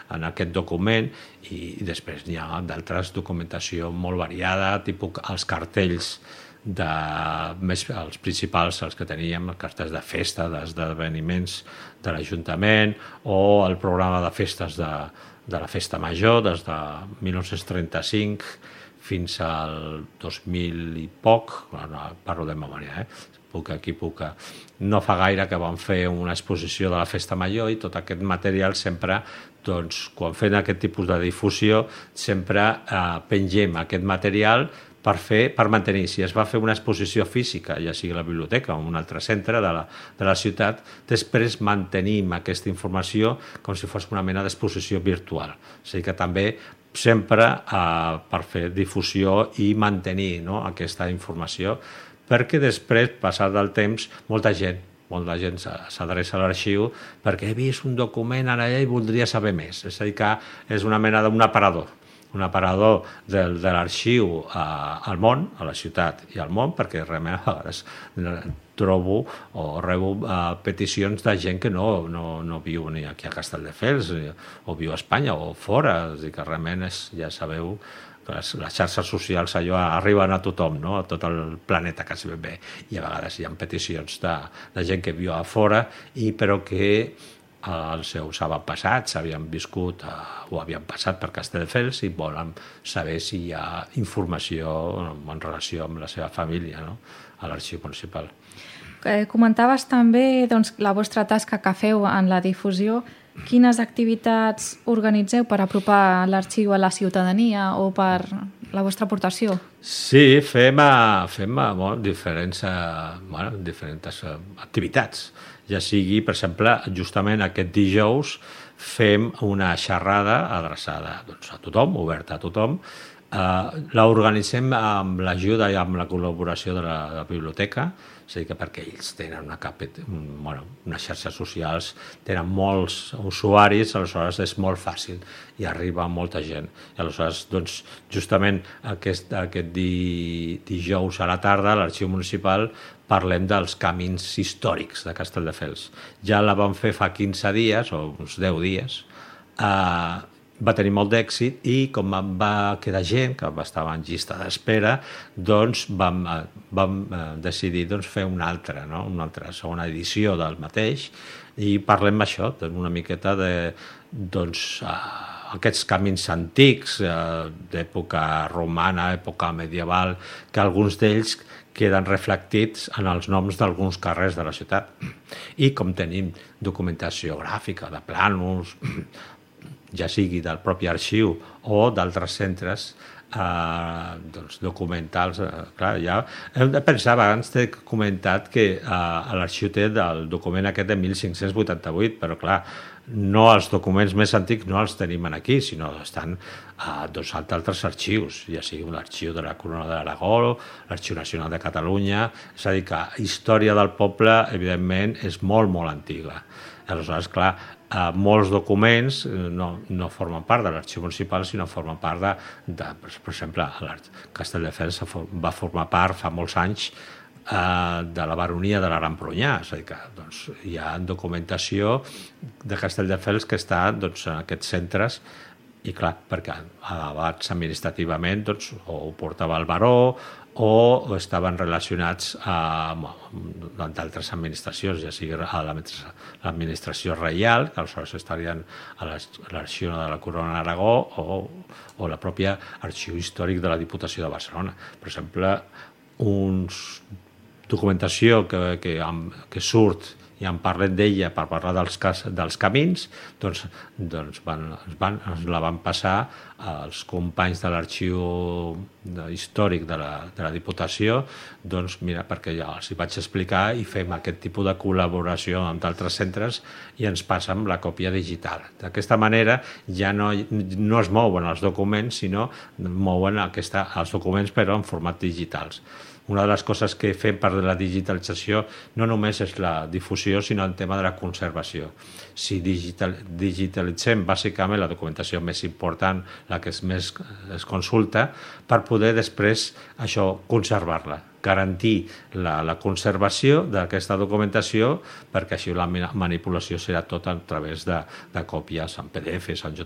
en aquest document, i després n'hi ha d'altres documentació molt variada, tipus els cartells els principals, els que teníem, els cartells de festa, d'esdeveniments de l'Ajuntament, o el programa de festes de la Festa Major, des de 1935 fins al 2000 i poc, parlo de memòria, no fa gaire que vam fer una exposició de la Festa Major i tot aquest material sempre, doncs, quan fem aquest tipus de difusió, sempre pengem aquest material per mantenir. Si es va fer una exposició física, ja sigui a la biblioteca o en un altre centre de la ciutat, després mantenim aquesta informació com si fos una mena d'exposició virtual. O sigui que també sempre per fer difusió i mantenir aquesta informació, perquè després, passat el temps, molta gent s'adreça a l'arxiu perquè he vist un document ara i voldria saber més. És a dir, que és una mena d'un aparador de l'arxiu al món, a la ciutat i al món, perquè realment a vegades trobo o rebo peticions de gent que no viu ni aquí a Castelldefels o viu a Espanya o fora. És a dir, que realment ja sabeu que les xarxes socials allò arriben a tothom, a tot el planeta quasi ben bé, i a vegades hi ha peticions de gent que viu a fora però que els seus avantpassats havien viscut o havien passat per Castelldefels i volen saber si hi ha informació en relació amb la seva família a l'arxiu municipal. Comentaves també la vostra tasca que feu en la difusió. Quines activitats organitzeu per apropar l'arxiu a la ciutadania o per la vostra aportació? Sí, fem diferents activitats. Ja sigui, per exemple, justament aquest dijous fem una xerrada adreçada a tothom, oberta a tothom. L'organitzem amb l'ajuda i amb la col·laboració de la biblioteca, és a dir, que perquè ells tenen unes xarxes socials, tenen molts usuaris, aleshores és molt fàcil i arriba molta gent. I aleshores, doncs, justament aquest dijous a la tarda, a l'Arxiu Municipal, parlem dels camins històrics de Castelldefels. Ja la vam fer fa 15 dies, o uns 10 dies, va tenir molt d'èxit i com va quedar gent que estava en llista d'espera, doncs vam decidir fer una altra segona edició del mateix i parlem això, una miqueta d'aquests camins antics d'època romana, època medieval, que alguns d'ells queden reflectits en els noms d'alguns carrers de la ciutat. I com tenim documentació gràfica, de plànols, ja sigui del propi arxiu o d'altres centres documentals. Clar, ja hem de pensar, abans t'he comentat que l'arxiu té el document aquest de 1588, però clar, els documents més antics no els tenim aquí, sinó estan a altres arxius, ja sigui l'arxiu de la Corona d'Aragó, l'Arxiu Nacional de Catalunya. És a dir, que la història del poble, evidentment, és molt, molt antiga. Aleshores, clar, molts documents no formen part de l'arxiu municipal, sinó formen part per exemple, Castelldefels va formar part fa molts anys de la baronia de l'Arampronyà, és a dir, que hi ha documentació de Castelldefels que està en aquests centres. I clar, perquè abans administrativament o ho portava el baró o estaven relacionats amb d'altres administracions, ja sigui l'administració reial, que aleshores estarien a l'arxiu de la Corona d'Aragó o la pròpia arxiu històric de la Diputació de Barcelona. Per exemple, una documentació que surt i en parlem d'ella per parlar dels camins, doncs ens la van passar als companys de l'arxiu històric de la Diputació, doncs mira, perquè ja els hi vaig explicar i fem aquest tipus de col·laboració amb d'altres centres i ens passen la còpia digital. D'aquesta manera ja no es mouen els documents, sinó mouen els documents però en format digitals. Una de les coses que fem per la digitalització no només és la difusió, sinó el tema de la conservació. Si digitalitzem bàsicament la documentació més important, la que més es consulta, per poder després conservar-la, garantir la conservació d'aquesta documentació, perquè així la manipulació serà tot a través de còpies en PDFs, en